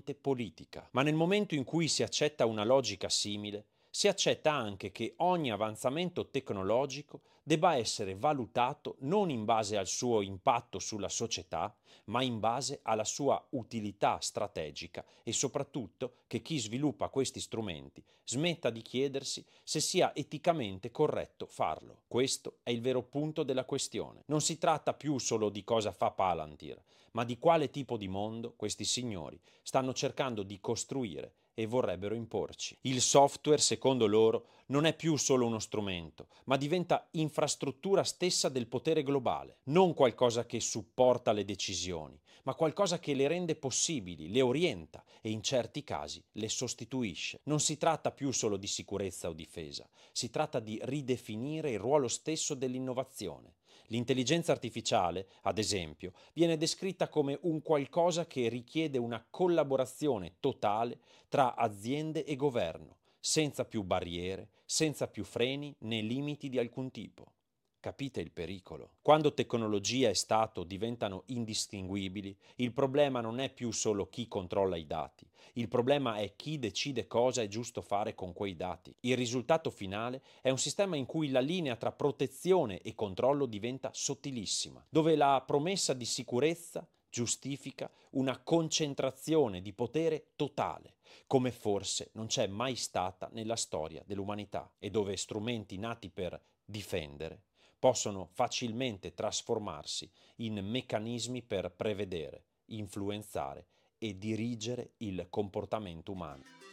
puramente politica. Ma nel momento in cui si accetta una logica simile, si accetta anche che ogni avanzamento tecnologico debba essere valutato non in base al suo impatto sulla società, ma in base alla sua utilità strategica e soprattutto che chi sviluppa questi strumenti smetta di chiedersi se sia eticamente corretto farlo. Questo è il vero punto della questione. Non si tratta più solo di cosa fa Palantir, ma di quale tipo di mondo questi signori stanno cercando di costruire e vorrebbero imporci. Il software, secondo loro, non è più solo uno strumento, ma diventa infrastruttura stessa del potere globale, non qualcosa che supporta le decisioni, ma qualcosa che le rende possibili, le orienta e in certi casi le sostituisce. Non si tratta più solo di sicurezza o difesa, si tratta di ridefinire il ruolo stesso dell'innovazione. L'intelligenza artificiale, ad esempio, viene descritta come un qualcosa che richiede una collaborazione totale tra aziende e governo, senza più barriere, senza più freni né limiti di alcun tipo. Capite il pericolo? Quando tecnologia e Stato diventano indistinguibili, il problema non è più solo chi controlla i dati, il problema è chi decide cosa è giusto fare con quei dati. Il risultato finale è un sistema in cui la linea tra protezione e controllo diventa sottilissima, dove la promessa di sicurezza giustifica una concentrazione di potere totale, come forse non c'è mai stata nella storia dell'umanità, e dove strumenti nati per difendere possono facilmente trasformarsi in meccanismi per prevedere, influenzare e dirigere il comportamento umano.